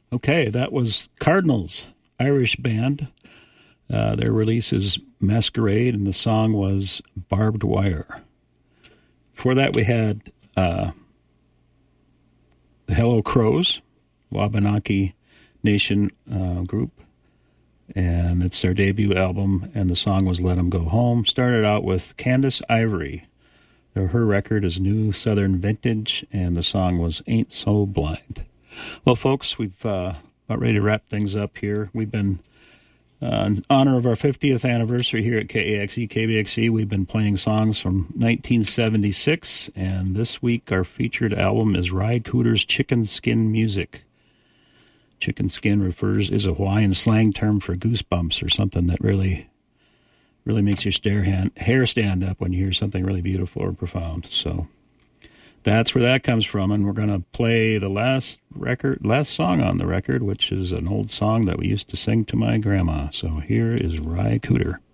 Okay, that was Cardinals, Irish band. Their release is Masquerade, and the song was Barbed Wire. Before that, we had the Hello Crows, Wabanaki Nation group, and it's their debut album, and the song was Let 'Em Go Home. Started out with Candace Ivory. Her record is New Southern Vintage, and the song was Ain't So Blind. Well, folks, we've about ready to wrap things up here. We've been, in honor of our 50th anniversary here at KAXE, KBXE, we've been playing songs from 1976, and this week our featured album is Ry Cooder's Chicken Skin Music. Chicken skin is a Hawaiian slang term for goosebumps, or something that really makes your hair stand up when you hear something really beautiful or profound. So that's where that comes from, and we're going to play the last song on the record, which is an old song that we used to sing to my grandma. So here is Ry Cooder.